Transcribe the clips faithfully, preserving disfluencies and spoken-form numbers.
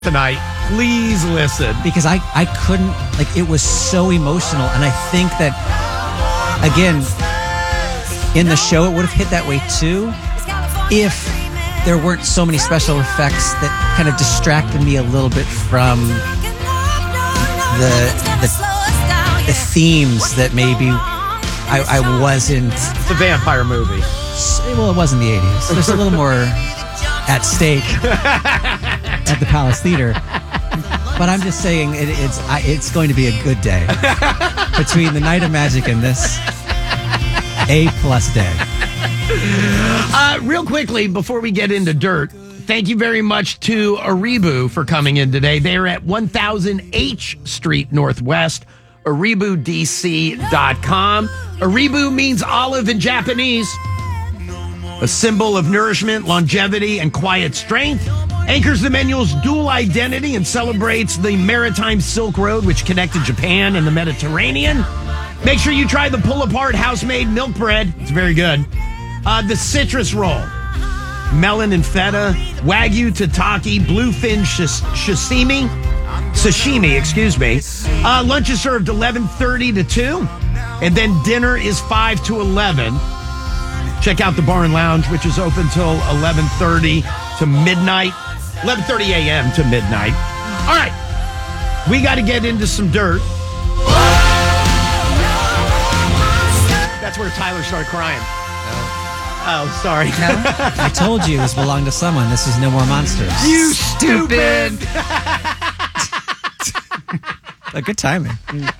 tonight, please listen. Because I, I couldn't, like, it was so emotional. And I think that, again, in the show, it would have hit that way too if there weren't so many special effects that kind of distracted me a little bit from the the, the themes that maybe I, I wasn't. It's a vampire movie. Well, it wasn't the eighties. There's a little more at stake at the Palace Theater. But I'm just saying it, it's I, it's going to be a good day between the Night of Magic and this A plus day. Uh, real quickly, before we get into dirt, thank you very much to Aribu for coming in today. They're at one thousand H Street Northwest, aribu d c dot com. Aribu means olive in Japanese, a symbol of nourishment, longevity, and quiet strength. Anchors the menu's dual identity and celebrates the maritime Silk Road, which connected Japan and the Mediterranean. Make sure you try the pull-apart house-made milk bread. It's very good. Uh, the citrus roll. Melon and feta, Wagyu tataki, bluefin sh- sashimi. Sashimi, excuse me. Uh, lunch is served eleven thirty to two, and then dinner is five to eleven. Check out the Bar and Lounge, which is open till eleven thirty to midnight. eleven thirty a.m. to midnight. All right. We got to get into some dirt. That's where Tyler started crying. Oh, sorry. No? I told you this belonged to someone. This is No More Monsters. You stupid. A good timing.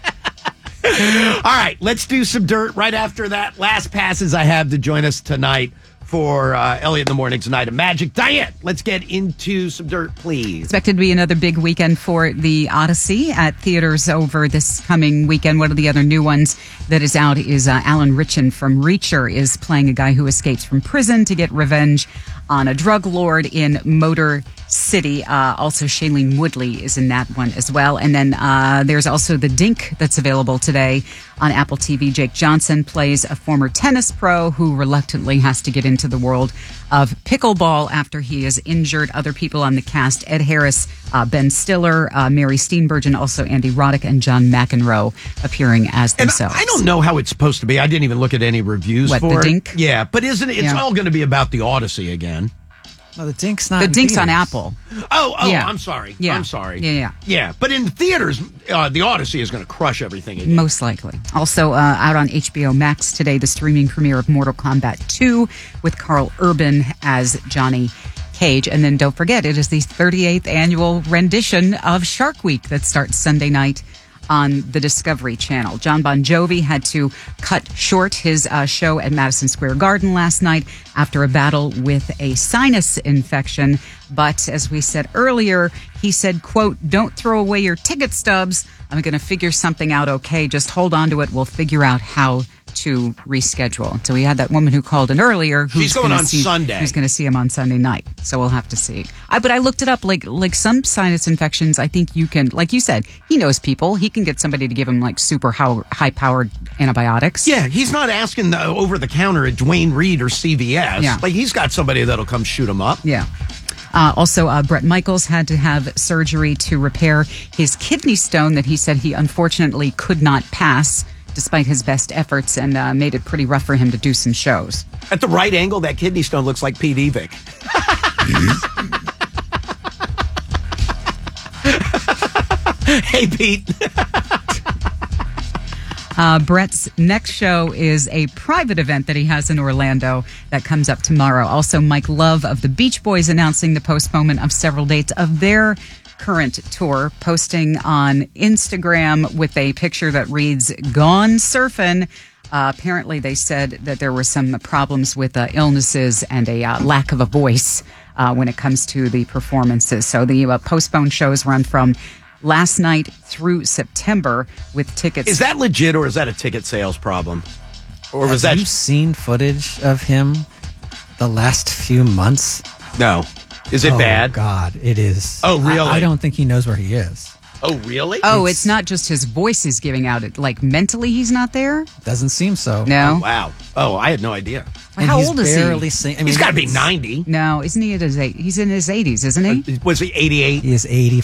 All right, let's do some dirt right after that. Last passes I have to join us tonight for uh, Elliot in the Morning's Night of Magic. Diane, let's get into some dirt, please. Expected to be another big weekend for the Odyssey at theaters over this coming weekend. One of the other new ones that is out is uh, Alan Ritchson from Reacher is playing a guy who escapes from prison to get revenge on a drug lord in Motor City. Uh, also, Shailene Woodley is in that one as well. And then uh, there's also The Dink that's available today on Apple T V. Jake Johnson plays a former tennis pro who reluctantly has to get into the world of pickleball after he is injured. Other people on the cast, Ed Harris, uh, Ben Stiller, uh, Mary Steenburgen, also Andy Roddick, and John McEnroe appearing as And themselves. I don't know how it's supposed to be. I didn't even look at any reviews What, for The it. Dink? Yeah, but isn't it? It's Yeah. all going to be about the Odyssey again. No, the Dink's not. The in Dink's on theaters. Apple. Oh, oh, Yeah. I'm sorry. Yeah. I'm sorry. Yeah, yeah. Yeah, but in theaters, uh, the Odyssey is going to crush everything again. Most likely. Also uh, out on H B O Max today, the streaming premiere of Mortal Kombat two with Carl Urban as Johnny Cage. And then don't forget, it is the thirty-eighth annual rendition of Shark Week that starts Sunday night on the Discovery Channel. John Bon Jovi had to cut short his uh, show at Madison Square Garden last night after a battle with a sinus infection. But as we said earlier, he said, quote, "Don't throw away your ticket stubs. I'm going to figure something out okay. Just hold on to it. We'll figure out how to reschedule." So we had that woman who called in earlier. Who's She's going gonna on see, Sunday. Who's going to see him on Sunday night. So we'll have to see. I, but I looked it up. Like like some sinus infections, I think you can, like you said, he knows people. He can get somebody to give him like super high-powered antibiotics. Yeah, he's not asking the over-the-counter at Dwayne Reed or C V S. Yeah. Like, he's got somebody that'll come shoot him up. Yeah. Uh, also, uh, Bret Michaels had to have surgery to repair his kidney stone that he said he unfortunately could not pass despite his best efforts, and uh, made it pretty rough for him to do some shows. At the right angle, that kidney stone looks like Pete Evick. Hey, Pete. Uh, Brett's next show is a private event that he has in Orlando that comes up tomorrow. Also, Mike Love of the Beach Boys announcing the postponement of several dates of their current tour, posting on Instagram with a picture that reads, "Gone Surfin'." Uh, apparently, they said that there were some problems with uh, illnesses and a uh, lack of a voice uh, when it comes to the performances. So the uh, postponed shows run from last night through September with tickets. Is that legit, or is that a ticket sales problem? Or was Have that... you seen footage of him the last few months? No. Is it oh, bad? God, it is. Oh, really? I, I don't think he knows where he is. Oh, really? Oh, it's, it's not just his voice is giving out. It like mentally he's not there. Doesn't seem so. No. Oh, wow. Oh, I had no idea. And How he's old is barely he? Sing- I mean, He's got to be ninety. No, isn't he at his eight? He's in his eighties, isn't he? Uh, was he eighty-eight? He is eighty.